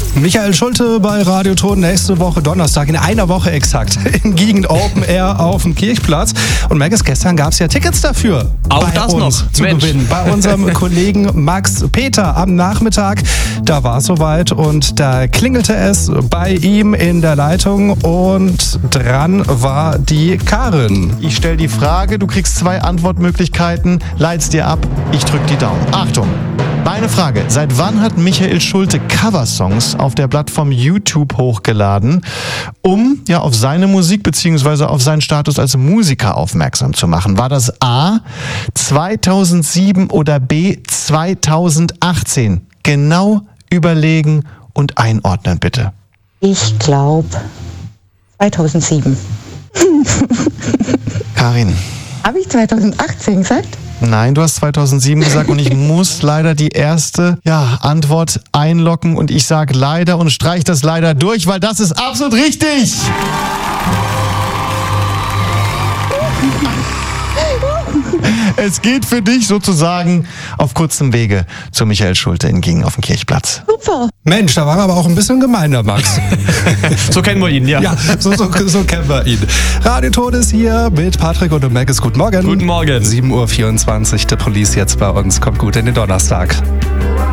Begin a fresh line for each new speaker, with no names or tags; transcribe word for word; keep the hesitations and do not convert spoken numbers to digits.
Michael Schulte bei Radioton nächste Woche Donnerstag, in einer Woche exakt, in Giegen Open Air auf dem Kirchplatz. Und Maggis, gestern gab es ja Tickets dafür.
Auch
bei
das
uns
noch
zu
Mensch.
gewinnen. Bei unserem Kollegen Max Peter am Nachmittag. Da war es soweit und da klingelte es bei ihm in der Leitung und dran war die Karin.
Ich stelle die Frage, du kriegst zwei Antwortmöglichkeiten, leit's dir ab, ich drück die Daumen. Achtung! Meine Frage, seit wann hat Michael Schulte Coversongs auf der Plattform YouTube hochgeladen, um ja auf seine Musik bzw. auf seinen Status als Musiker aufmerksam zu machen? War das A zweitausendsieben oder B zweitausendachtzehn? Genau überlegen und einordnen, bitte.
Ich glaube zweitausendsieben.
Karin.
Habe ich zweitausendachtzehn gesagt?
Nein, du hast zweitausendsieben gesagt und ich muss leider die erste ja, Antwort einloggen und ich sage leider und streich das leider durch, weil das ist absolut richtig. Es geht für dich sozusagen auf kurzem Wege zu Michael Schulte in Giegen auf dem Kirchplatz.
Super.
Mensch, da war er aber auch ein bisschen gemein, der Max.
So kennen wir ihn, ja.
Ja, so, so, so kennen wir ihn. Radioton ist hier mit Patrick und Maggis. Guten Morgen.
Guten Morgen.
sieben Uhr vierundzwanzig, der Police jetzt bei uns. Kommt gut in den Donnerstag.